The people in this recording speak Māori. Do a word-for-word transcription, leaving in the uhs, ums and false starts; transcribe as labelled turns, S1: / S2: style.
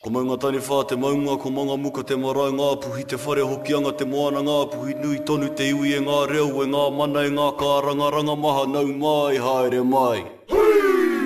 S1: Ko mai ngā tani whā te maunga, ko manga muka te marae ngā puhi, te whare hokianga te moana ngā puhi, nui tonu te iwi e ngā reo, e ngā mana e ngā kārangaranga maha nau mai, haere mai.